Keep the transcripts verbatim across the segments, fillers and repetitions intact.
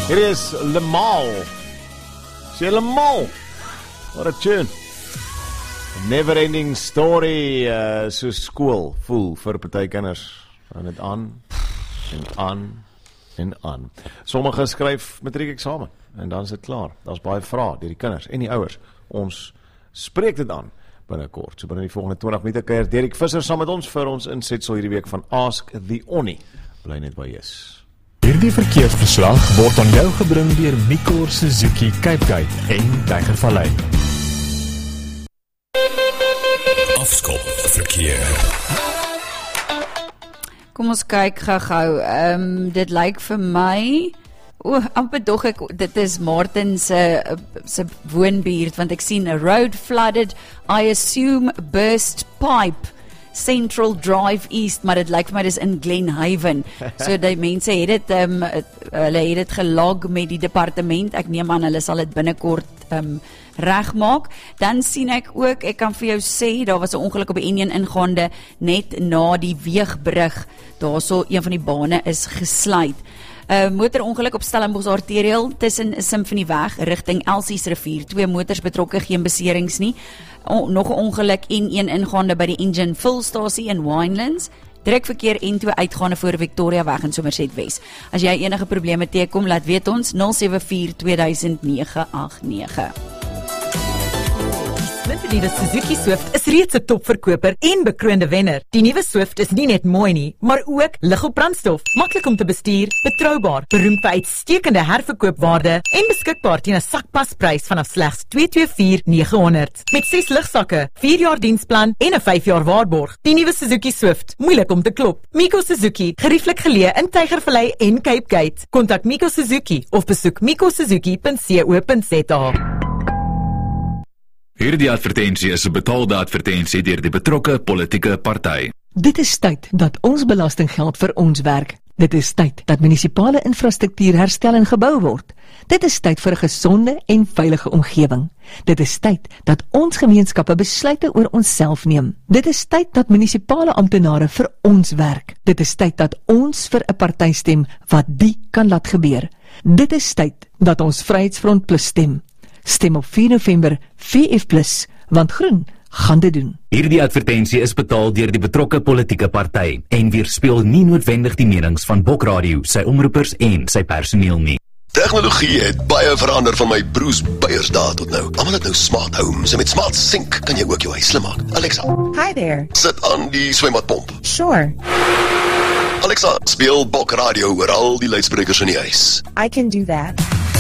Hier is Le Mans. Sê Le Mans. What a tune. Never ending story, uh, so skool voel vir party kinders. En het aan, en aan, en aan. Sommige skryf matriekeksamen, en dan is dit klaar. Daar's baie vrae deur die kinders en die ouers. Ons spreek dit aan binnekort. So binne die volgende twintig minute kuier Derek Visser saam met ons vir ons insetsel hierdie week van Ask the Onnie. Bly net by Jesus. Hierdie verkeersverslag word aan jou gebring deur Mikor Suzuki Cape Gate en Tygervallei. Afskop verkeer. Kom ons kyk gou-gou. Um, dit lyk vir my, o, amper dog ek, dit is Martin se se woonbuurt, want ek sien a road flooded, I assume burst pipe. Central Drive East, maar dit lyk vir my dis in Glenhaven. So die mense het dit um, hulle het dit gelog met die departement. Ek neem aan hulle sal dit binnekort um, regmaak. Dan sien ek ook, ek kan vir jou sê, daar was 'n ongeluk op die N een ingaande net na die weegbrug. Daarso een van die bane is gesluit. 'n uh, motorongeluk op Stellenbosch arterieel tussen Symfonieweg rigting Elsies rivier. Twee motors betrokke, geen beserings nie. O, nog 'n ongeluk N een ingaande by die Engine Fullstasie in Winelands. Drukverkeer N twee uitgaande voor Victoria weg in Somerset Wes. As jy enige probleme teekom, laat weet ons nul sewe vier twee negen agt nege. Die nuwe Suzuki Swift is reeds 'n topverkoper en bekroonde wenner. Die nuwe Swift is nie net mooi nie, maar ook lig op brandstof, maklik om te bestuur, betroubaar, beroemd vir uitstekende herverkoopwaarde en beskikbaar teen 'n sakpasprys vanaf slegs twee twee vier nege honderd. Met ses ligsakke, vier jaar diensplan en 'n vyf jaar waarborg. Die nuwe Suzuki Swift, moeilik om te klop. Miko Suzuki, gerieflik geleë in Tygervallei en Cape Gate. Kontak Miko Suzuki of besoek miko suzuki punt co punt za. Hierdie advertensie is 'n betaalde advertensie deur die betrokke politieke party. Dit is tyd dat ons belastinggeld vir ons werk. Dit is tyd dat munisipale infrastruktuur herstel en gebou word. Dit is tyd vir 'n gesonde en veilige omgewing. Dit is tyd dat ons gemeenskappe besluite oor onsself neem. Dit is tyd dat munisipale amptenare vir ons werk. Dit is tyd dat ons vir 'n party stem wat die kan laat gebeur. Dit is tyd dat ons Vryheidsfront Plus stem. Stem op vier November V F plus, want groen gaan dit doen. Hierdie advertensie is betaal deur die betrokke politieke party en weerspieël nie noodwendig die menings van Bok Radio, sy omroepers en sy personeel nie. Tegnologie het baie verander van my broers Beyers dae tot nou. Almal het nou smart homes en met smart sink kan jy ook jou huis slim maak. Alexa, hi there. Sit aan die swembadpomp. Sure. Alexa, speel Bok Radio oor al die luidsprekers in die huis. I can do that.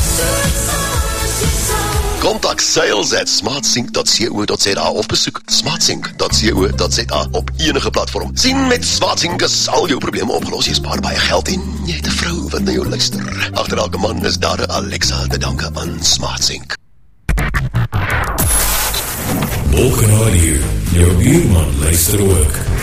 Kontak sales at smartsync dot co dot za of besoek smartsync dot co dot za op enige platform. Sien, met Smartsync is al jou probleme opgelos. Jy spaar baie geld en jy het 'n vrou wat na jou luister. Agter elke man is daar 'n Alexa te danke aan Smartsync. Bok Radio, jou buurman luister ook.